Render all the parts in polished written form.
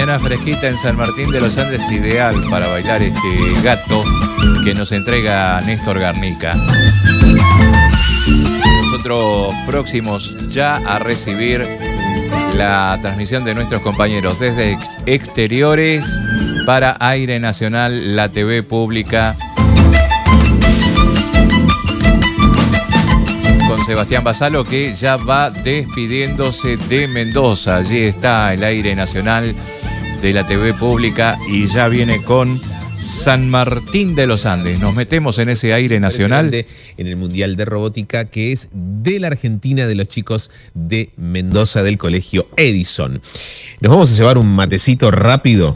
Mañana fresquita en San Martín de los Andes, ideal para bailar este gato que nos entrega Néstor Garnica. Nosotros próximos ya a recibir la transmisión de nuestros compañeros desde exteriores para Aire Nacional, la TV pública, con Sebastián Basalo, que ya va despidiéndose de Mendoza. Allí está el Aire Nacional de la TV pública y ya viene con San Martín de los Andes. Nos metemos en ese Aire Nacional. En el Mundial de Robótica, que es de la Argentina, de los chicos de Mendoza, del Colegio Edison. Nos vamos a llevar un matecito rápido,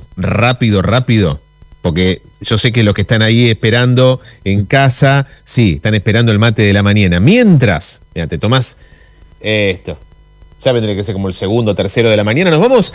porque yo sé que los que están ahí esperando en casa, sí, están esperando el mate de la mañana. Mientras, mira, te tomás esto. Ya vendría que ser como el segundo o tercero de la mañana. Nos vamos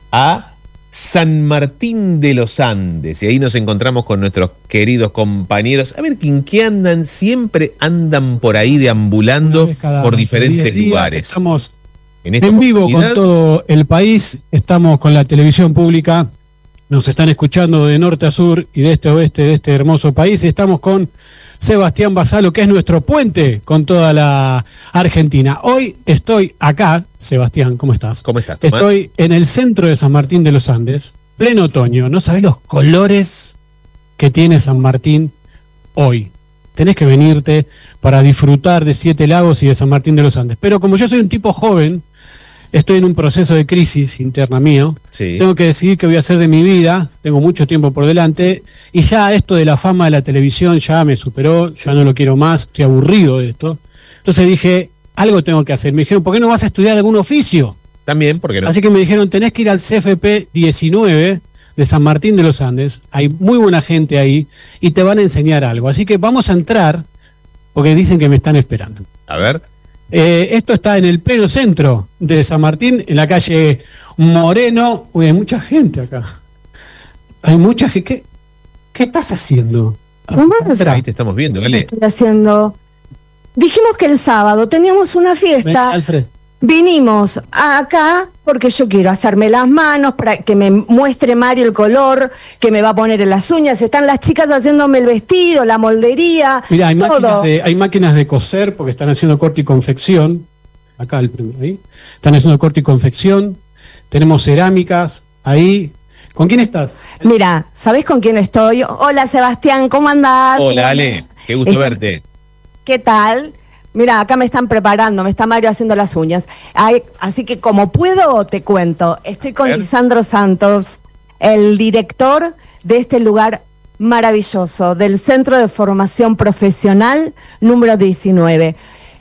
a San Martín de los Andes, y ahí nos encontramos con nuestros queridos compañeros. A ver, ¿en qué andan? Siempre andan por ahí deambulando por diferentes lugares. Estamos en vivo con todo el país, estamos con la televisión pública, nos están escuchando de norte a sur y de este a oeste de este hermoso país. Estamos con Sebastián Basalo, que es nuestro puente con toda la Argentina. Hoy estoy acá. Sebastián, ¿cómo estás? ¿Cómo estás? Estoy en el centro de San Martín de los Andes, pleno otoño. No sabés los colores que tiene San Martín hoy. Tenés que venirte para disfrutar de Siete Lagos y de San Martín de los Andes. Pero como yo soy un tipo joven, estoy en un proceso de crisis interna mío. Sí. Tengo que decidir qué voy a hacer de mi vida. Tengo mucho tiempo por delante. Y ya esto de la fama de la televisión ya me superó. Ya no lo quiero más. Estoy aburrido de esto. Entonces dije, algo tengo que hacer. Me dijeron, ¿por qué no vas a estudiar algún oficio? También, ¿por qué no? Así que me dijeron, tenés que ir al CFP 19 de San Martín de los Andes. Hay muy buena gente ahí y te van a enseñar algo. Así que vamos a entrar, porque dicen que me están esperando. A ver. Esto está en el pleno centro de San Martín, en la calle Moreno. Uy, hay mucha gente acá. Hay mucha gente. ¿Qué estás haciendo? Ahí te estamos viendo, ¿vale? Estoy haciendo. Dijimos que el sábado teníamos una fiesta. Alfred. Vinimos acá porque yo quiero hacerme las manos para que me muestre Mario el color que me va a poner en las uñas. Están las chicas haciéndome el vestido, la moldería, Mira, hay todo. hay máquinas de coser porque están haciendo corte y confección. Acá el primero, ahí. Están haciendo corte y confección. Tenemos cerámicas ahí. ¿Con quién estás? Mira, ¿sabés con quién estoy? Hola, Sebastián, ¿cómo andás? Hola, Ale. Qué gusto verte. ¿Qué tal? Mira, acá me están preparando, me está Mario haciendo las uñas. Así que como puedo, te cuento. Estoy con Lisandro Santos, el director de este lugar maravilloso, del Centro de Formación Profesional número 19.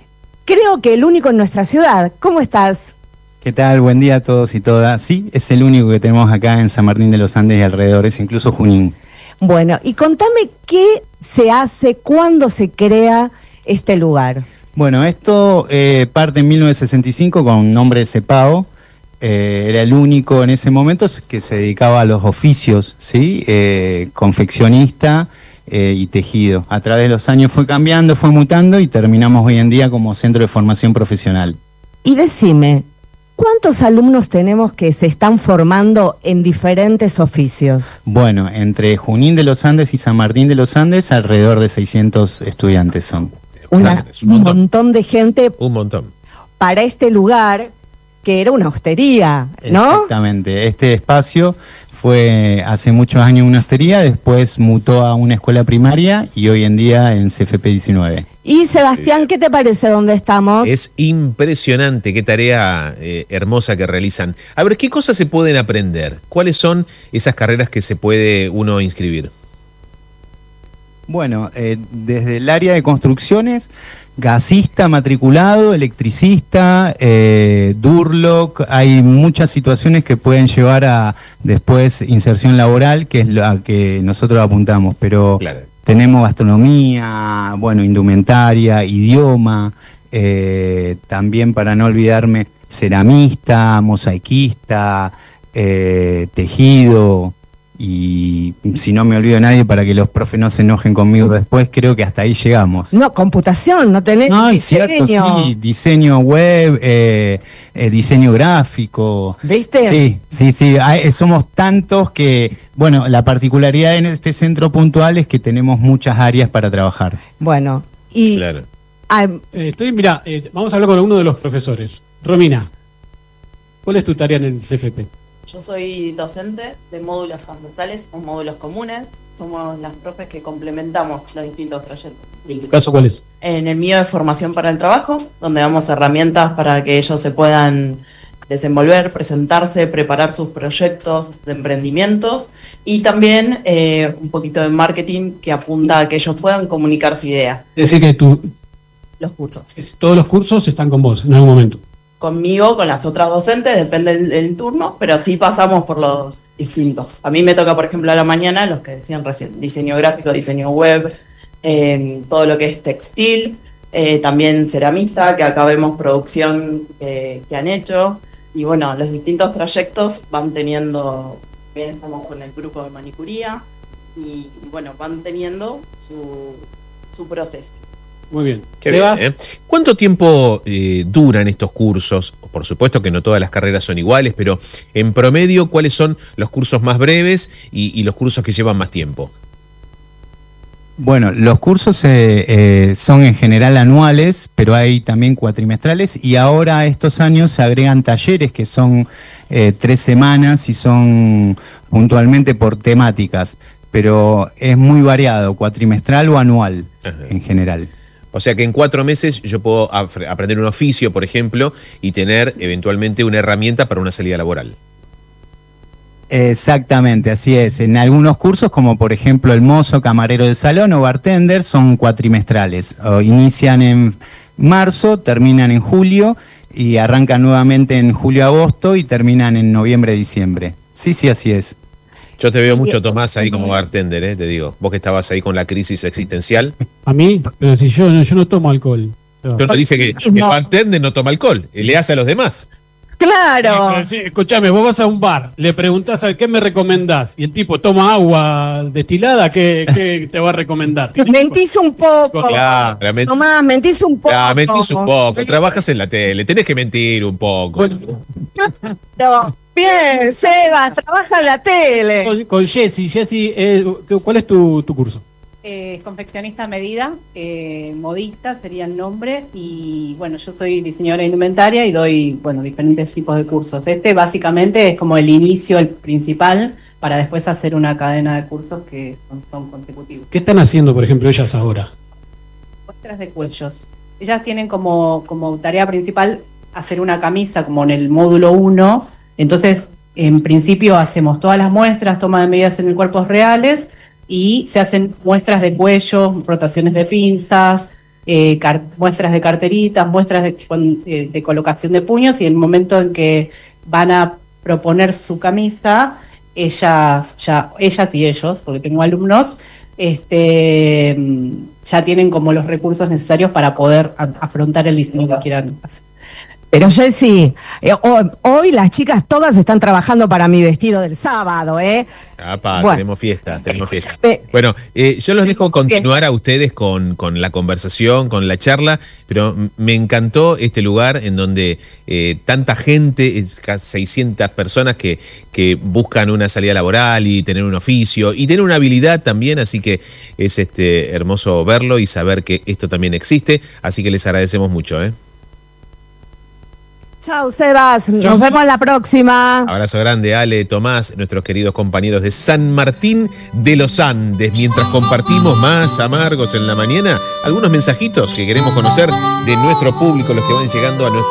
Creo que el único en nuestra ciudad. ¿Cómo estás? ¿Qué tal? Buen día a todos y todas. Sí, es el único que tenemos acá en San Martín de los Andes y alrededores, incluso Junín. Bueno, y contame qué se hace, cuándo se crea este lugar. Bueno, esto parte en 1965 con nombre de CEPAO. Era el único en ese momento que se dedicaba a los oficios, ¿sí? Confeccionista y tejido. A través de los años fue cambiando, fue mutando y terminamos hoy en día como Centro de Formación Profesional. Y decime, ¿cuántos alumnos tenemos que se están formando en diferentes oficios? Bueno, entre Junín de los Andes y San Martín de los Andes, alrededor de 600 estudiantes son. Un montón de gente. Un montón. Para este lugar, que era una hostería, ¿no? Exactamente. Este espacio fue hace muchos años una hostería, después mutó a una escuela primaria y hoy en día en CFP 19. Y Sebastián, ¿qué te parece donde estamos? Es impresionante, qué tarea hermosa que realizan. A ver, ¿qué cosas se pueden aprender? ¿Cuáles son esas carreras que se puede uno inscribir? Bueno, desde el área de construcciones, gasista matriculado, electricista, Durlock, hay muchas situaciones que pueden llevar a después inserción laboral, que es la que nosotros apuntamos, pero claro, tenemos gastronomía, bueno, indumentaria, idioma, también para no olvidarme, ceramista, mosaiquista, tejido. y si no me olvido de nadie para que los profes no se enojen conmigo después, creo que hasta ahí llegamos. No, computación, no tenés diseño. Cierto, sí, diseño web, diseño gráfico. ¿Viste? Sí, somos tantos que, bueno, la particularidad en este centro puntual es que tenemos muchas áreas para trabajar. Bueno, y... Claro. Mira, vamos a hablar con uno de los profesores. Romina, ¿cuál es tu tarea en el CFP? Yo soy docente de módulos transversales o módulos comunes. Somos las profes que complementamos los distintos proyectos. ¿En tu caso cuál es? En el mío es formación para el trabajo, donde damos herramientas para que ellos se puedan desenvolver, presentarse, preparar sus proyectos de emprendimientos y también un poquito de marketing que apunta a que ellos puedan comunicar su idea. Es decir, que los cursos. Todos los cursos están con vos en algún momento. Conmigo, con las otras docentes, depende del turno, pero sí pasamos por los distintos. A mí me toca, por ejemplo, a la mañana, los que decían recién, diseño gráfico, diseño web, todo lo que es textil, también ceramista, que acá vemos producción que han hecho, y bueno, los distintos trayectos van teniendo, bien estamos con el grupo de manicuría, y bueno, van teniendo su proceso. Muy bien. Qué bien, ¿eh? ¿Cuánto tiempo duran estos cursos? Por supuesto que no todas las carreras son iguales, pero en promedio, ¿cuáles son los cursos más breves y los cursos que llevan más tiempo? Bueno, los cursos son en general anuales, pero hay también cuatrimestrales y ahora estos años se agregan talleres que son 3 semanas y son puntualmente por temáticas, pero es muy variado, cuatrimestral o anual. Ajá. En general. O sea que en 4 meses yo puedo aprender un oficio, por ejemplo, y tener eventualmente una herramienta para una salida laboral. Exactamente, así es. En algunos cursos, como por ejemplo el mozo, camarero de salón o bartender, son cuatrimestrales. Inician en marzo, terminan en julio y arrancan nuevamente en julio-agosto y terminan en noviembre-diciembre. Sí, así es. Yo te veo mucho, Tomás, ahí como bartender, te digo. Vos que estabas ahí con la crisis existencial. ¿A mí? Pero si yo no tomo alcohol. Yo no dije que el bartender no toma alcohol, le hace a los demás. ¡Claro! Sí, escuchame, vos vas a un bar, le preguntás a qué me recomendás, y el tipo toma agua destilada, ¿qué te va a recomendar? Mentís un poco. Claro, Tomás, mentís un poco. Claro, mentís un poco. Trabajas en la tele, tenés que mentir un poco. Bueno, no. Bien, Sebas, trabaja en la tele. Con Jessy. Jessy, ¿cuál es tu curso? Confeccionista a medida, modista sería el nombre, y bueno, yo soy diseñadora de indumentaria y doy, bueno, diferentes tipos de cursos. Este básicamente es como el inicio, el principal, para después hacer una cadena de cursos que son consecutivos. ¿Qué están haciendo, por ejemplo, ellas ahora? Muestras de cuellos. Ellas tienen como tarea principal hacer una camisa, como en el módulo 1. Entonces, en principio hacemos todas las muestras, toma de medidas en cuerpos reales y se hacen muestras de cuello, rotaciones de pinzas, muestras de carteritas, muestras de colocación de puños, y en el momento en que van a proponer su camisa, ellas y ellos, porque tengo alumnos, ya tienen como los recursos necesarios para poder afrontar el diseño que quieran hacer. Pero Jessy, hoy las chicas todas están trabajando para mi vestido del sábado, Bueno. Tenemos fiesta. Bueno, yo los dejo continuar a ustedes con la conversación, con la charla, pero me encantó este lugar en donde tanta gente, casi 600 personas que buscan una salida laboral y tener un oficio y tener una habilidad también, así que es hermoso verlo y saber que esto también existe, así que les agradecemos mucho, Chau, Sebas. Nos vemos la próxima. Abrazo grande, Ale, Tomás, nuestros queridos compañeros de San Martín de los Andes. Mientras compartimos más amargos en la mañana, algunos mensajitos que queremos conocer de nuestro público, los que van llegando a nuestro